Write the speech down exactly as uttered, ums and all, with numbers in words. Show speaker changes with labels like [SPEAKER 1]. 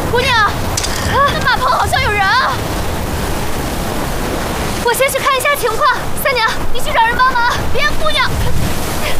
[SPEAKER 1] 姑娘，那马棚好像有人啊！我先去看一下情况。三娘，你去找人帮忙。别，姑娘。